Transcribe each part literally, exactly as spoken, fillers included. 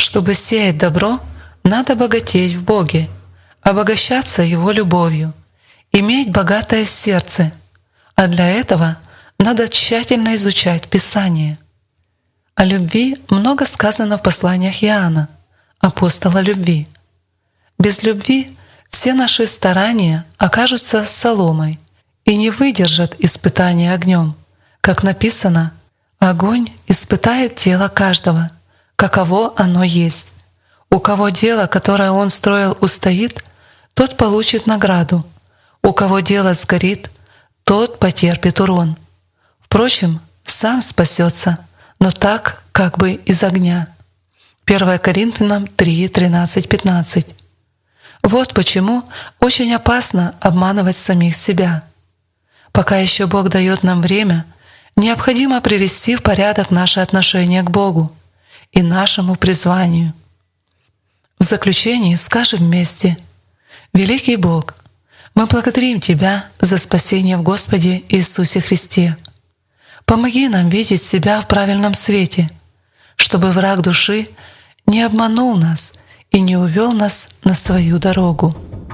Чтобы сеять добро, надо богатеть в Боге, обогащаться Его любовью, иметь богатое сердце, а для этого надо тщательно изучать Писание. О любви много сказано в посланиях Иоанна, апостола любви. Без любви все наши старания окажутся соломой и не выдержат испытания огнем. Как написано, огонь испытает тело каждого, каково оно есть. У кого дело, которое он строил, устоит, тот получит награду. У кого дело сгорит, тот потерпит урон. Впрочем, сам спасется, но так, как бы из огня. первое Коринфянам три, тринадцать, пятнадцать. Вот почему очень опасно обманывать самих себя. Пока еще Бог дает нам время, необходимо привести в порядок наши отношения к Богу и нашему призванию. В заключении скажем вместе: «Великий Бог, мы благодарим Тебя за спасение в Господе Иисусе Христе. Помоги нам видеть себя в правильном свете, чтобы враг души не обманул нас и не увел нас на свою дорогу».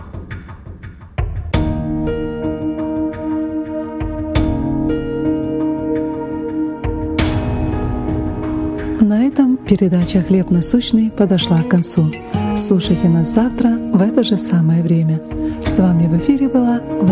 На этом передача «Хлеб насущный» подошла к концу. Слушайте нас завтра в это же самое время. С вами в эфире была